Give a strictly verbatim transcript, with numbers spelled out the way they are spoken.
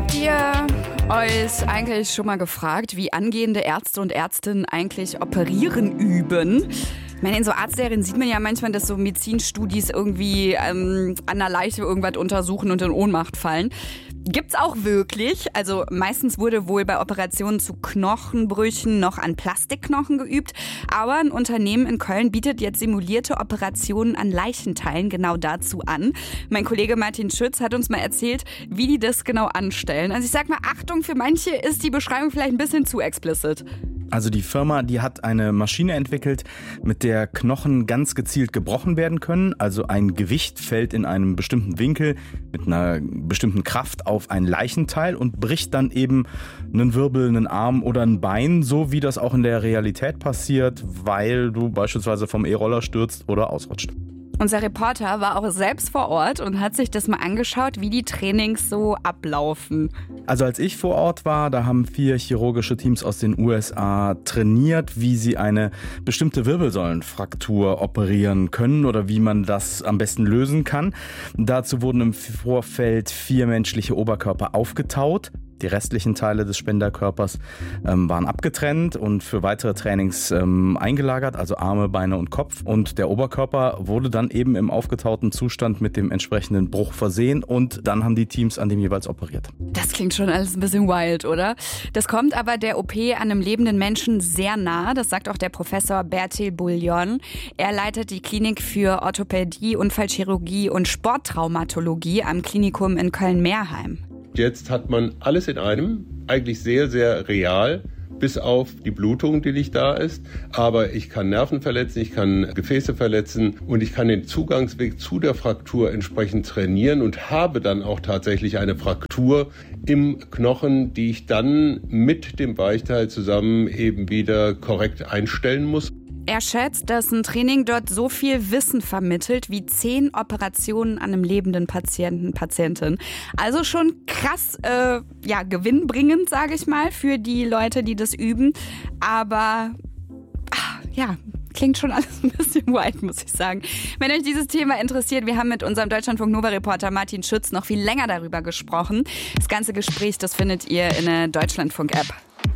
Habt ihr euch eigentlich schon mal gefragt, wie angehende Ärzte und Ärztinnen eigentlich operieren üben? Ich meine, in so Arztserien sieht man ja manchmal, dass so Medizinstudis irgendwie ähm, an der Leiche irgendwas untersuchen und in Ohnmacht fallen. Gibt's auch wirklich. Also meistens wurde wohl bei Operationen zu Knochenbrüchen noch an Plastikknochen geübt. Aber ein Unternehmen in Köln bietet jetzt simulierte Operationen an Leichenteilen genau dazu an. Mein Kollege Martin Schütz hat uns mal erzählt, wie die das genau anstellen. Also ich sag mal, Achtung, für manche ist die Beschreibung vielleicht ein bisschen zu explicit. Also die Firma, die hat eine Maschine entwickelt, mit der Knochen ganz gezielt gebrochen werden können. Also ein Gewicht fällt in einem bestimmten Winkel mit einer bestimmten Kraft auf ein Leichenteil und bricht dann eben einen Wirbel, einen Arm oder ein Bein, so wie das auch in der Realität passiert, weil du beispielsweise vom E-Roller stürzt oder ausrutscht. Unser Reporter war auch selbst vor Ort und hat sich das mal angeschaut, wie die Trainings so ablaufen. Also als ich vor Ort war, da haben vier chirurgische Teams aus den U S A trainiert, wie sie eine bestimmte Wirbelsäulenfraktur operieren können oder wie man das am besten lösen kann. Dazu wurden im Vorfeld vier menschliche Oberkörper aufgetaut. Die restlichen Teile des Spenderkörpers ähm, waren abgetrennt und für weitere Trainings ähm, eingelagert, also Arme, Beine und Kopf. Und der Oberkörper wurde dann eben im aufgetauten Zustand mit dem entsprechenden Bruch versehen und dann haben die Teams an dem jeweils operiert. Das klingt schon alles ein bisschen wild, oder? Das kommt aber der O P an einem lebenden Menschen sehr nah. Das sagt auch der Professor Bertil Bouillon. Er leitet die Klinik für Orthopädie, Unfallchirurgie und Sporttraumatologie am Klinikum in Köln-Meerheim. Jetzt hat man alles in einem, eigentlich sehr, sehr real, bis auf die Blutung, die nicht da ist. Aber ich kann Nerven verletzen, ich kann Gefäße verletzen und ich kann den Zugangsweg zu der Fraktur entsprechend trainieren und habe dann auch tatsächlich eine Fraktur im Knochen, die ich dann mit dem Weichteil zusammen eben wieder korrekt einstellen muss. Er schätzt, dass ein Training dort so viel Wissen vermittelt wie zehn Operationen an einem lebenden Patienten, Patientin. Also schon krass, äh, ja, gewinnbringend, sage ich mal, für die Leute, die das üben. Aber, ach, ja, klingt schon alles ein bisschen wild, muss ich sagen. Wenn euch dieses Thema interessiert, wir haben mit unserem Deutschlandfunk-Nova-Reporter Martin Schütz noch viel länger darüber gesprochen. Das ganze Gespräch, das findet ihr in der Deutschlandfunk-App.